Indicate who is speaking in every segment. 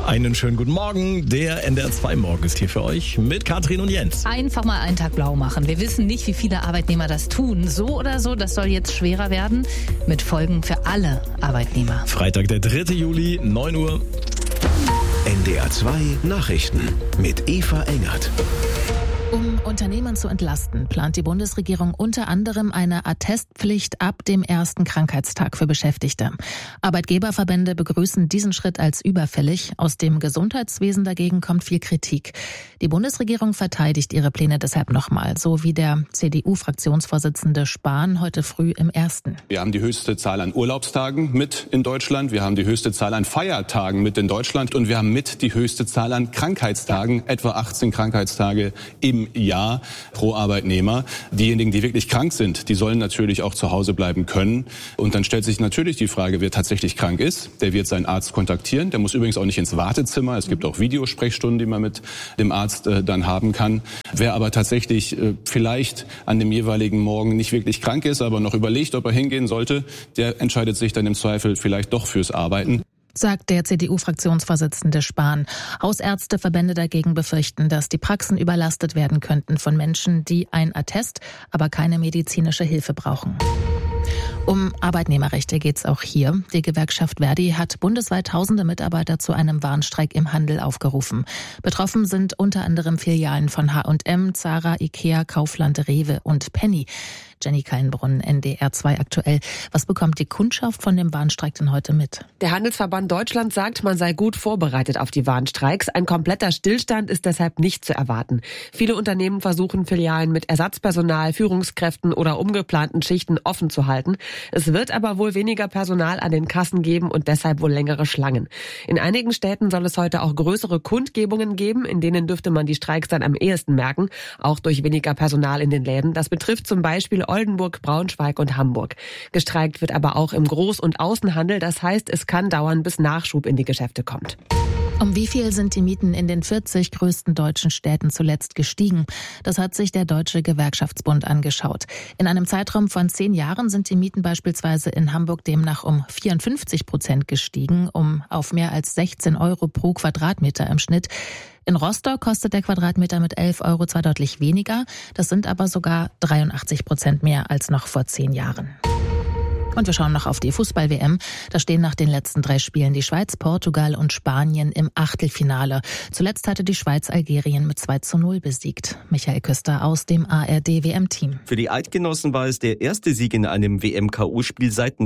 Speaker 1: Einen schönen guten Morgen. Der NDR 2 Morgen ist hier für euch mit Katrin und Jens.
Speaker 2: Einfach mal einen Tag blau machen. Wir wissen nicht, wie viele Arbeitnehmer das tun. So oder so, das soll jetzt schwerer werden. Mit Folgen für alle Arbeitnehmer.
Speaker 1: Freitag, der 3. Juli, 9 Uhr.
Speaker 3: NDR 2 Nachrichten mit Eva Engert.
Speaker 4: Um Unternehmen zu entlasten, plant die Bundesregierung unter anderem eine Attestpflicht ab dem ersten Krankheitstag für Beschäftigte. Arbeitgeberverbände begrüßen diesen Schritt als überfällig. Aus dem Gesundheitswesen dagegen kommt viel Kritik. Die Bundesregierung verteidigt ihre Pläne deshalb nochmal, so wie der CDU-Fraktionsvorsitzende Spahn heute früh im Ersten.
Speaker 5: Wir haben die höchste Zahl an Urlaubstagen mit in Deutschland. Wir haben die höchste Zahl an Feiertagen mit in Deutschland. Und wir haben mit die höchste Zahl an Krankheitstagen, etwa 18 Krankheitstage im Jahr pro Arbeitnehmer. Diejenigen, die wirklich krank sind, die sollen natürlich auch zu Hause bleiben können. Und dann stellt sich natürlich die Frage, wer tatsächlich krank ist. Der wird seinen Arzt kontaktieren. Der muss übrigens auch nicht ins Wartezimmer. Es gibt auch Videosprechstunden, die man mit dem Arzt dann haben kann. Wer aber tatsächlich vielleicht an dem jeweiligen Morgen nicht wirklich krank ist, aber noch überlegt, ob er hingehen sollte, der entscheidet sich dann im Zweifel vielleicht doch fürs Arbeiten.
Speaker 4: Sagt der CDU-Fraktionsvorsitzende Spahn. Hausärzteverbände dagegen befürchten, dass die Praxen überlastet werden könnten von Menschen, die ein Attest, aber keine medizinische Hilfe brauchen. Um Arbeitnehmerrechte geht's auch hier. Die Gewerkschaft Verdi hat bundesweit tausende Mitarbeiter zu einem Warnstreik im Handel aufgerufen. Betroffen sind unter anderem Filialen von H&M, Zara, Ikea, Kaufland, Rewe und Penny. Jenny Kallenbrunn, NDR 2 aktuell. Was bekommt die Kundschaft von dem Warnstreik denn heute mit?
Speaker 6: Der Handelsverband Deutschland sagt, man sei gut vorbereitet auf die Warnstreiks. Ein kompletter Stillstand ist deshalb nicht zu erwarten. Viele Unternehmen versuchen, Filialen mit Ersatzpersonal, Führungskräften oder umgeplanten Schichten offen zu halten. Es wird aber wohl weniger Personal an den Kassen geben und deshalb wohl längere Schlangen. In einigen Städten soll es heute auch größere Kundgebungen geben, in denen dürfte man die Streiks dann am ehesten merken, auch durch weniger Personal in den Läden. Das betrifft zum Beispiel Oldenburg, Braunschweig und Hamburg. Gestreikt wird aber auch im Groß- und Außenhandel. Das heißt, es kann dauern, bis Nachschub in die Geschäfte kommt.
Speaker 4: Um wie viel sind die Mieten in den 40 größten deutschen Städten zuletzt gestiegen? Das hat sich der Deutsche Gewerkschaftsbund angeschaut. In einem Zeitraum von 10 Jahren sind die Mieten beispielsweise in Hamburg demnach um 54% gestiegen, auf mehr als 16 Euro pro Quadratmeter im Schnitt. In Rostock kostet der Quadratmeter mit 11 Euro zwar deutlich weniger, das sind aber sogar 83% mehr als noch vor 10 Jahren. Und wir schauen noch auf die Fußball-WM. Da stehen nach den letzten 3 Spielen die Schweiz, Portugal und Spanien im Achtelfinale. Zuletzt hatte die Schweiz Algerien mit 2:0 besiegt. Michael Küster aus dem ARD-WM-Team.
Speaker 7: Für die Eidgenossen war es der erste Sieg in einem WM-KO-Spiel seit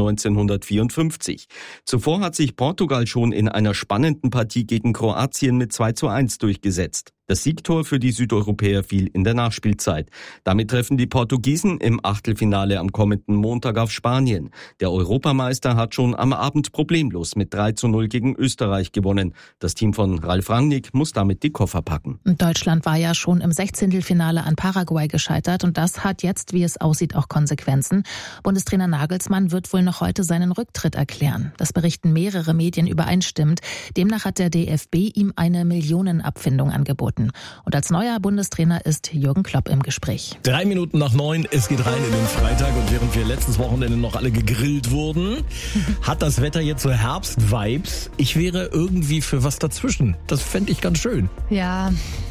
Speaker 7: 1954. Zuvor hat sich Portugal schon in einer spannenden Partie gegen Kroatien mit 2:1 durchgesetzt. Das Siegtor für die Südeuropäer fiel in der Nachspielzeit. Damit treffen die Portugiesen im Achtelfinale am kommenden Montag auf Spanien. Der Europameister hat schon am Abend problemlos mit 3:0 gegen Österreich gewonnen. Das Team von Ralf Rangnick muss damit die Koffer packen.
Speaker 4: Deutschland war ja schon im 16. an Paraguay gescheitert und das hat jetzt, wie es aussieht, auch Konsequenzen. Bundestrainer Nagelsmann wird wohl noch heute seinen Rücktritt erklären. Das berichten mehrere Medien übereinstimmend. Demnach hat der DFB ihm eine Millionenabfindung angeboten. Und als neuer Bundestrainer ist Jürgen Klopp im Gespräch.
Speaker 1: 3 Minuten nach 9, es geht rein in den Freitag und während wir letztes Wochenende noch alle gegrillt wurden, hat das Wetter jetzt so Herbst-Vibes. Ich wäre irgendwie für was dazwischen. Das fände ich ganz schön.
Speaker 2: Ja.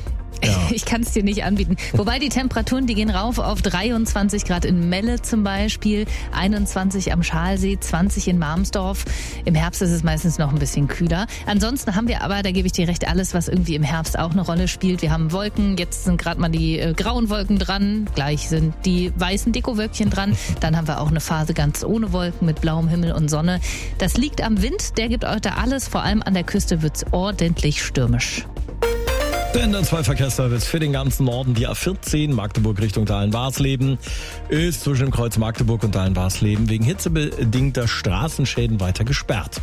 Speaker 2: Ich kann es dir nicht anbieten. Wobei die Temperaturen, die gehen rauf auf 23 Grad in Melle zum Beispiel, 21 am Schalsee, 20 in Marmsdorf. Im Herbst ist es meistens noch ein bisschen kühler. Ansonsten haben wir aber, da gebe ich dir recht, alles, was irgendwie im Herbst auch eine Rolle spielt. Wir haben Wolken, jetzt sind gerade mal die grauen Wolken dran, gleich sind die weißen Dekowölkchen dran. Dann haben wir auch eine Phase ganz ohne Wolken mit blauem Himmel und Sonne. Das liegt am Wind, der gibt heute alles, vor allem an der Küste wird's ordentlich stürmisch.
Speaker 1: Der NDR 2 Verkehrsservice für den ganzen Norden, die A14 Magdeburg Richtung Dahlen-Warsleben, ist zwischen dem Kreuz Magdeburg und Dahlen-Warsleben wegen hitzebedingter Straßenschäden weiter gesperrt.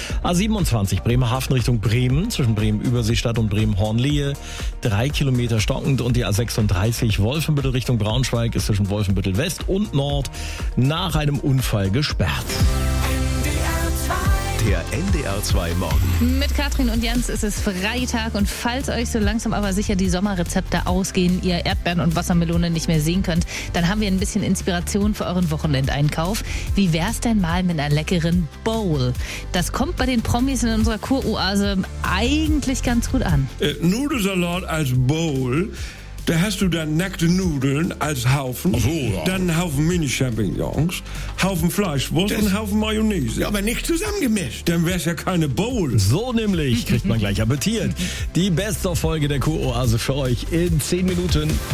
Speaker 1: A27 Bremerhaven Richtung Bremen, zwischen Bremen-Überseestadt und Bremen-Hornlehe, 3 Kilometer stockend, und die A36 Wolfenbüttel Richtung Braunschweig ist zwischen Wolfenbüttel West und Nord nach einem Unfall gesperrt.
Speaker 3: Der NDR 2 Morgen.
Speaker 2: Mit Katrin und Jens ist es Freitag und falls euch so langsam aber sicher die Sommerrezepte ausgehen, ihr Erdbeeren und Wassermelone nicht mehr sehen könnt, dann haben wir ein bisschen Inspiration für euren Wochenendeinkauf. Wie wär's denn mal mit einer leckeren Bowl? Das kommt bei den Promis in unserer Kuroase eigentlich ganz gut an.
Speaker 8: Nudelsalat als Bowl. Da hast du dann nackte Nudeln als Haufen, dann einen Haufen Mini-Champignons, Haufen Fleischwurst und einen Haufen Mayonnaise.
Speaker 9: Ja, aber nicht zusammengemischt.
Speaker 8: Dann wär's ja keine Bowl.
Speaker 1: So nämlich kriegt man gleich appetiert. Die Best-of-Folge der Kuroase für euch in 10 Minuten.